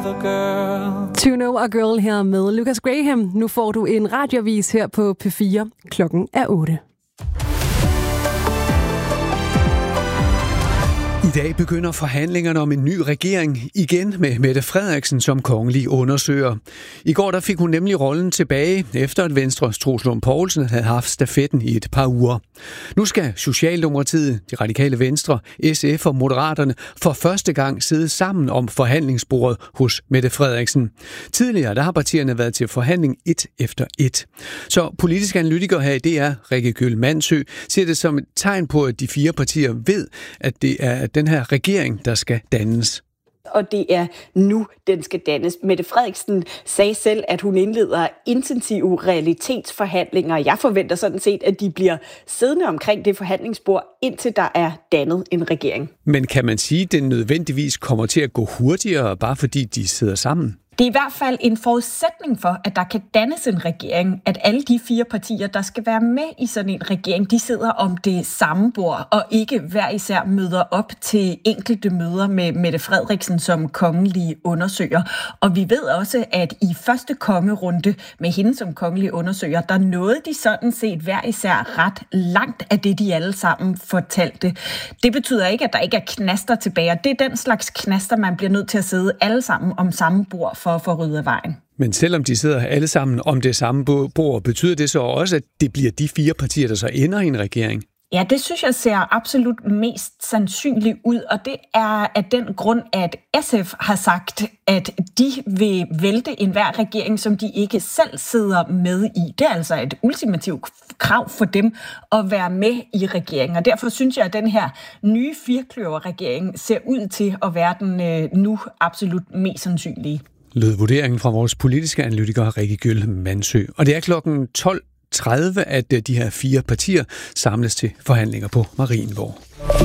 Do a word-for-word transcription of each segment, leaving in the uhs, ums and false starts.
other girl. Tuno og Girl her med Lucas Graham. Nu får du en radioavis her på P fire. Klokken er otte. I dag begynder forhandlingerne om en ny regering igen med Mette Frederiksen som kongelig undersøger. I går der fik hun nemlig rollen tilbage, efter at Venstres Troels Lund Poulsen havde haft stafetten i et par uger. Nu skal Socialdemokratiet, De Radikale Venstre, S F og Moderaterne for første gang sidde sammen om forhandlingsbordet hos Mette Frederiksen. Tidligere der har partierne været til forhandling et efter et. Så politisk analytiker her i D R, Rikke Kyll Mandsø, ser det som et tegn på, at de fire partier ved, at det er den her regering, der skal dannes. Og det er nu, den skal dannes. Mette Frederiksen sagde selv, at hun indleder intensive realitetsforhandlinger. Jeg forventer sådan set, at de bliver siddende omkring det forhandlingsbord, indtil der er dannet en regering. Men kan man sige, at det nødvendigvis kommer til at gå hurtigere, bare fordi de sidder sammen? Det er i hvert fald en forudsætning for, at der kan dannes en regering, at alle de fire partier, der skal være med i sådan en regering, de sidder om det samme bord, og ikke hver især møder op til enkelte møder med Mette Frederiksen som kongelig undersøger. Og vi ved også, at i første kongerunde med hende som kongelig undersøger, der nåede de sådan set hver især ret langt af det, de alle sammen fortalte. Det betyder ikke, at der ikke er knaster tilbage, og det er den slags knaster, man bliver nødt til at sidde alle sammen om samme bord for at få ryddet af vejen. Men selvom de sidder alle sammen om det samme bord, betyder det så også, at det bliver de fire partier, der så ender i en regering? Ja, det synes jeg ser absolut mest sandsynligt ud, og det er af den grund, at S F har sagt, at de vil vælte enhver regering, som de ikke selv sidder med i. Det er altså et ultimativt krav for dem at være med i regeringen, og derfor synes jeg, at den her nye firkløverregering ser ud til at være den nu absolut mest sandsynlige. Lød vurderingen fra vores politiske analytiker Rikke Kyll Mandsø. Og det er klokken tolv tredive, at de her fire partier samles til forhandlinger på Marienborg.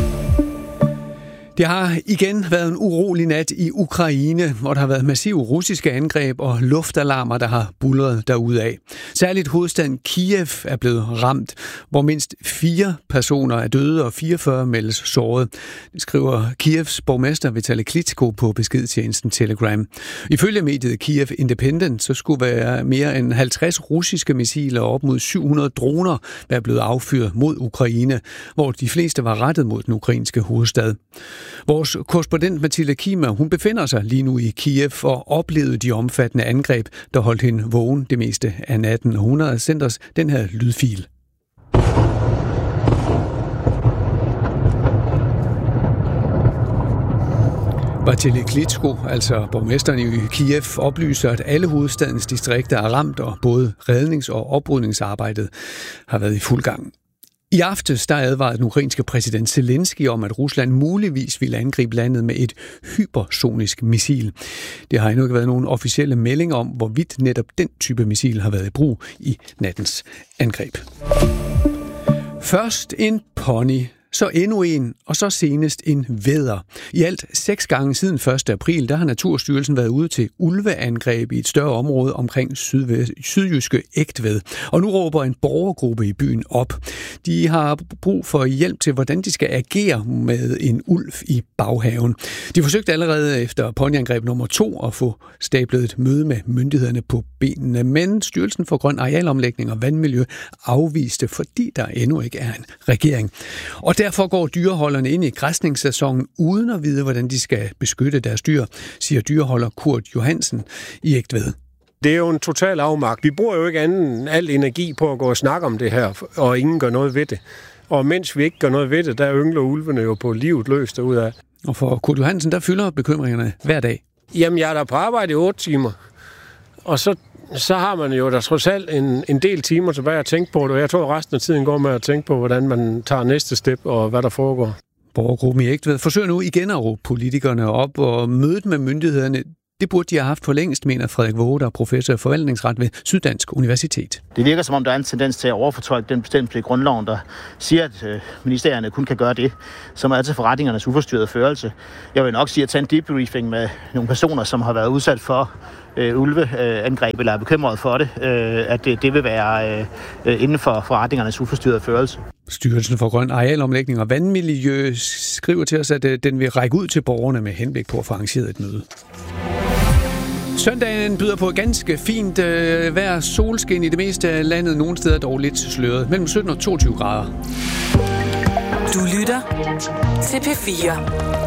Det har igen været en urolig nat i Ukraine, hvor der har været massive russiske angreb og luftalarmer, der har buldret derudaf. Særligt hovedstaden Kiev er blevet ramt, hvor mindst fire personer er døde og fireogfyrre meldes såret. Det skriver Kievs borgmester Vitali Klitschko på beskedtjenesten Telegram. Ifølge mediet Kiev Independent, så skulle være mere end halvtreds russiske missiler og op mod syv hundrede droner være blevet affyret mod Ukraine, hvor de fleste var rettet mod den ukrainske hovedstad. Vores korrespondent Mathilde Kima, hun befinder sig lige nu i Kiev og oplevede de omfattende angreb, der holdt hende vågen det meste af natten. Hun har sendt os den her lydfil. Vitali Klitschko, altså borgmesteren i Kiev, oplyser, at alle hovedstadens distrikter er ramt, og både rednings- og oprydningsarbejdet har været i fuld gang. I aftes der advarede den ukrainske præsident Zelensky om, at Rusland muligvis ville angribe landet med et hypersonisk missil. Det har endnu ikke været nogen officielle meldinger om, hvorvidt netop den type missil har været i brug i nattens angreb. Først en pony, så endnu en, og så senest en vædder. I alt seks gange siden første april, der har Naturstyrelsen været ude til ulveangreb i et større område omkring sydvest, sydjyske Ægtved. Og nu råber en borgergruppe i byen op. De har brug for hjælp til, hvordan de skal agere med en ulv i baghaven. De forsøgte allerede efter ponyangreb nummer to at få stablet et møde med myndighederne på benene, men Styrelsen for Grøn Arealomlægning og Vandmiljø afviste, fordi der endnu ikke er en regering. Og derfor går dyreholderne ind i græsningssæsonen uden at vide, hvordan de skal beskytte deres dyr, siger dyreholder Kurt Johansen i Ægtved. Det er jo en total afmagt. Vi bruger jo ikke anden al energi på at gå og snakke om det her, og ingen gør noget ved det. Og mens vi ikke gør noget ved det, der yngler ulvene jo på livet løst derudad. Og for Kurt Johansen, der fylder bekymringerne hver dag. Jamen, jeg er der på arbejde i otte timer, og så så har man jo der trods alt en, en del timer tilbage at tænke på det, og jeg tror, at resten af tiden går med at tænke på, hvordan man tager næste step og hvad der foregår. Borgergruppen i Ægtved forsøger nu igen at råbe politikerne op, og mødet med myndighederne, det burde de have haft for længst, mener Frederik Waage, der er professor i forvaltningsret ved Syddansk Universitet. Det virker som om, der er en tendens til at overfortolke den bestemmelse i grundloven, der siger, at øh, ministerierne kun kan gøre det, som er til forretningernes uforstyrrede førelse. Jeg vil nok sige at tage en debriefing med nogle personer, som har været udsat for øh, ulveangreb eller er bekymret for det, øh, at det, det vil være øh, inden for forretningernes uforstyrrede førelse. Styrelsen for Grøn Arealomlægning og Vandmiljø skriver til os, at den vil række ud til borgerne med henblik på at få arrangeret et møde. Søndagen byder på ganske fint øh, vejr, solskin i det meste af landet. Nogle steder dog lidt sløret. Mellem sytten og toogtyve grader. Du lytter til P fire.